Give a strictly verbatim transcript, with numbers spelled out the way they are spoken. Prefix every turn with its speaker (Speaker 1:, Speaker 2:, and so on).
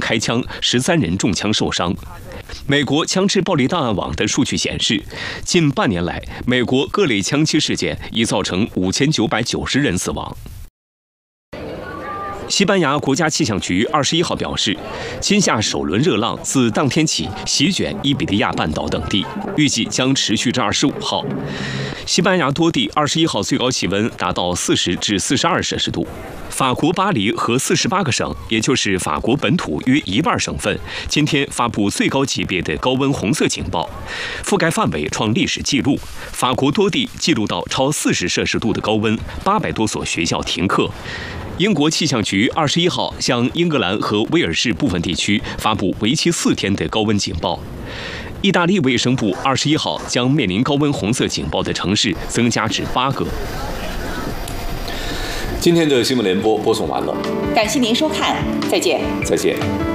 Speaker 1: 开枪，十三人中枪受伤。美国枪支暴力档案网的数据显示，近半年来，美国各类枪击事件已造成五千九百九十人死亡。西班牙国家气象局二十一号表示，今夏首轮热浪自当天起席卷伊比利亚半岛等地，预计将持续至二十五号。西班牙多地二十一号最高气温达到四十至四十二摄氏度。法国巴黎和四十八个省，也就是法国本土约一半省份，今天发布最高级别的高温红色警报，覆盖范围创历史纪录。法国多地记录到超四十摄氏度的高温，八百多所学校停课。英国气象局二十一号向英格兰和威尔士部分地区发布为期四天的高温警报。意大利卫生部二十一号将面临高温红色警报的城市增加至八个。
Speaker 2: 今天的新闻联播播送完了，
Speaker 3: 感谢您收看，再见。
Speaker 2: 再见。